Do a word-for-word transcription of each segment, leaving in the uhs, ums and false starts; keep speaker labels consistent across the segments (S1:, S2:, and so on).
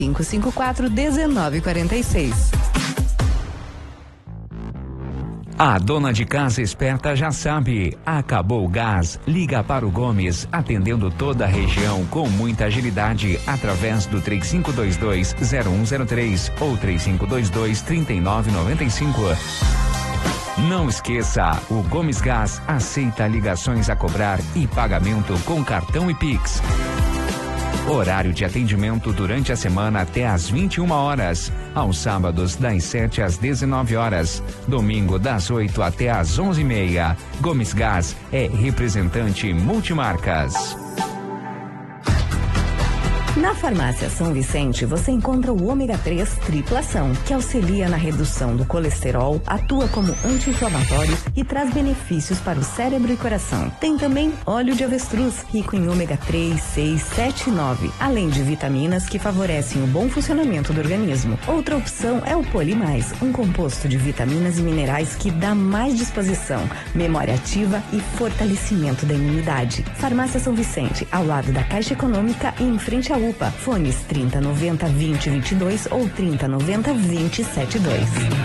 S1: cinco cinco quatro, um nove quatro seis.
S2: A dona de casa esperta já sabe, acabou o gás, liga para o Gomes, atendendo toda a região com muita agilidade, através do três cinco dois dois, zero um zero três ou três cinco dois dois, três nove nove cinco. Não esqueça, o Gomes Gás aceita ligações a cobrar e pagamento com cartão e Pix. Horário de atendimento durante a semana até às vinte e uma horas, aos sábados das sete às dezenove horas, domingo das oito até às onze e meia. Gomes Gás é representante multimarcas.
S1: Na Farmácia São Vicente, você encontra o ômega três triplação, que auxilia na redução do colesterol, atua como anti-inflamatório e traz benefícios para o cérebro e coração. Tem também óleo de avestruz, rico em ômega três, seis, sete e nove, além de vitaminas que favorecem o bom funcionamento do organismo. Outra opção é o Polimais, um composto de vitaminas e minerais que dá mais disposição, memória ativa e fortalecimento da imunidade. Farmácia São Vicente, ao lado da Caixa Econômica e em frente à U P A. Fones trinta noventa, vinte, vinte e dois ou trinta noventa, vinte, setenta e dois.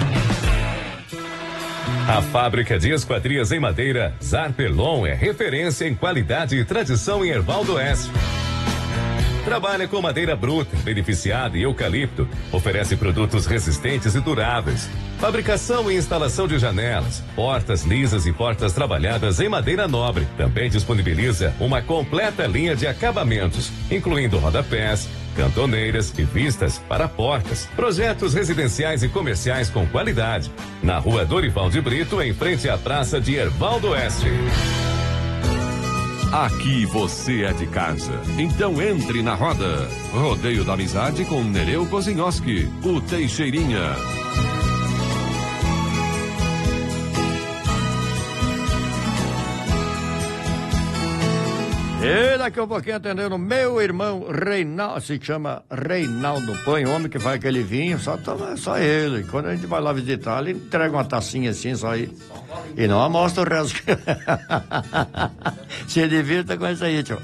S3: A fábrica de esquadrias em madeira Zarpelon é referência em qualidade e tradição em Erval do Oeste. Trabalha com madeira bruta, beneficiada e eucalipto. Oferece produtos resistentes e duráveis. Fabricação e instalação de janelas, portas lisas e portas trabalhadas em madeira nobre. Também disponibiliza uma completa linha de acabamentos, incluindo rodapés, cantoneiras e vistas para portas. Projetos residenciais e comerciais com qualidade. Na rua Dorival de Brito, em frente à praça de Erval do Oeste.
S4: Aqui você é de casa, então entre na roda. Rodeio da Amizade com Nereu Kozinhoski, o Teixeirinha.
S5: E daqui a pouquinho atendendo meu irmão Reinaldo, se chama Reinaldo Põe, homem que faz aquele vinho, só toma, só ele. Quando a gente vai lá visitar, ele entrega uma tacinha assim, só aí. E não amostra o resto. Se divirta com isso aí, tio.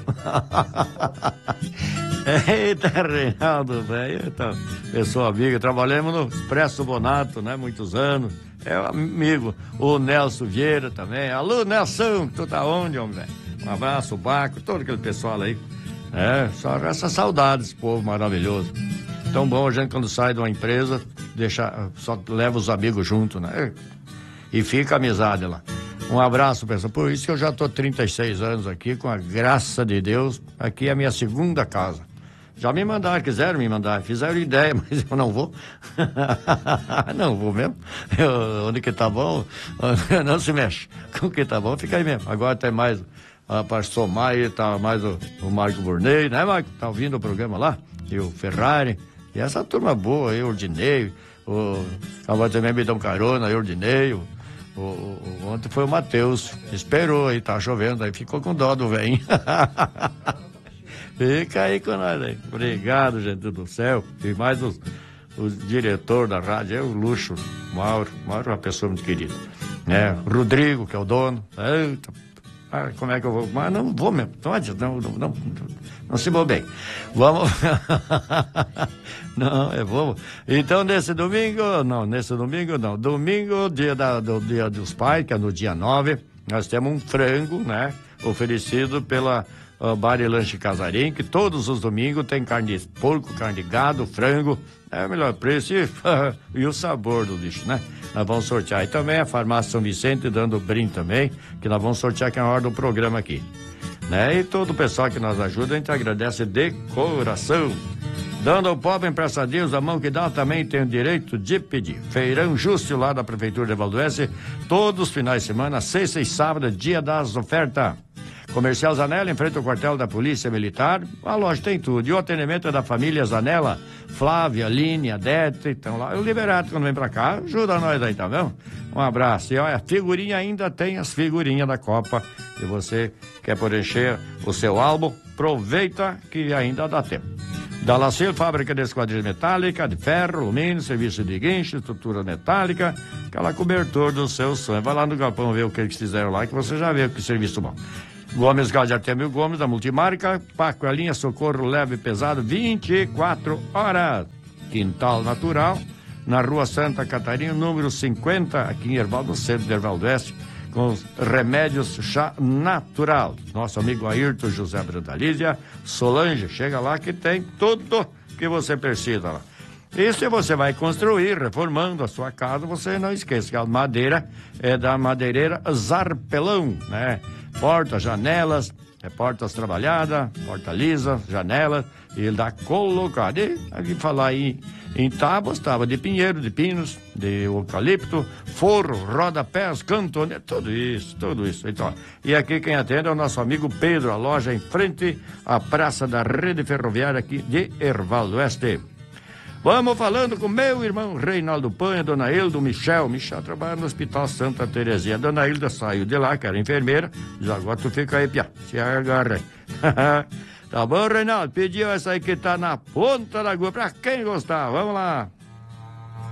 S5: Eita, Reinaldo, velho. Então, pessoa amiga, trabalhamos no Expresso Bonato, né? Muitos anos. É um amigo. O Nelson Vieira também. Alô, Nelson, tu tá onde, homem, velho? Um abraço, o Baco, todo aquele pessoal aí. É, só essa saudade desse povo maravilhoso. Tão bom a gente quando sai de uma empresa, deixa, só leva os amigos junto, né? E fica a amizade lá. Um abraço, pessoal. Por isso que eu já tô trinta e seis anos aqui, com a graça de Deus. Aqui é a minha segunda casa. Já me mandaram, quiseram me mandar, fizeram ideia, mas eu não vou. Não vou mesmo. Eu, onde que tá bom, não se mexe. Com o que tá bom, fica aí mesmo. Agora tem mais a pastor Maia, tá mais o, o Marco Burney, né, Marco? Tá ouvindo o programa lá? E o Ferrari. E essa turma boa aí, o Ordinei, o... Agora também me dão carona, eu, Ordinei, o... O, o, ontem foi o Matheus, esperou aí, tá chovendo, aí ficou com dó do velho. Fica aí com nós aí. Obrigado, gente do céu. E mais os, os diretor da rádio, é o Luxo, Mauro, Mauro é uma pessoa muito querida. Né? Rodrigo, que é o dono. Eita, ah, como é que eu vou? Mas não vou mesmo. Não adianta, não, não, não, não se bobei. Vamos. Não, é bom. Então, nesse domingo, não, nesse domingo não. Domingo, dia da, do Dia dos Pais, que é no dia nove, nós temos um frango, né? Oferecido pela uh, Bar e Lanche Casarim, que todos os domingos tem carne de porco, carne de gado, frango. É o melhor preço e, e o sabor do bicho, né? Nós vamos sortear. E também a Farmácia São Vicente dando brinde também, que nós vamos sortear aqui na hora do programa aqui. Né? E todo o pessoal que nos ajuda, a gente agradece de coração. Dando ao pobre emprestadinhos, a mão que dá também tem o direito de pedir. Feirão Justo lá da Prefeitura de Valdoense, todos os finais de semana, sexta e sábado, dia das ofertas. Comercial Zanella, em frente ao quartel da Polícia Militar, a loja tem tudo. E o atendimento é da família Zanella, Flávia, Aline, Adete, então lá. O Liberato, quando vem pra cá, ajuda nós aí, tá vendo? Um abraço. E olha, a figurinha ainda tem as figurinhas da Copa. Se você quer preencher o seu álbum, aproveita que ainda dá tempo. Da Lacil, fábrica de esquadrilha metálica, de ferro, alumínio, serviço de guincho, estrutura metálica, aquela cobertor do seu sonho. Vai lá no galpão ver o que eles fizeram lá, que você já vê que serviço bom. Gomes Gás de Artemio Gomes, da Multimarca. Paco, a linha socorro leve e pesado, vinte e quatro horas. Quintal Natural, na Rua Santa Catarina, número cinquenta, aqui em Erval, no centro de Erval do Oeste, com os remédios chá natural. Nosso amigo Ayrton José Brandalízia, Solange, chega lá que tem tudo que você precisa lá. E se você vai construir, reformando a sua casa, você não esqueça que a madeira é da madeireira Zarpelão, né? Portas, janelas, é portas trabalhadas, porta lisa, janelas, e ele dá colocado. E aqui falar em, em tábuas, tábua de pinheiro, de pinos, de eucalipto, forro, rodapés, cantoneira, tudo isso, tudo isso. Então, e aqui quem atende é o nosso amigo Pedro, a loja em frente à praça da rede ferroviária aqui de Erval do Oeste. Vamos falando com meu irmão Reinaldo Panha, dona Hilda, Michel. Michel trabalha no Hospital Santa Terezinha. Dona Hilda saiu de lá, que era enfermeira. Diz, agora tu fica aí, pia. Se agarra aí. Tá bom, Reinaldo? Pediu essa aí que tá na ponta da agulha. Pra quem gostar, vamos lá.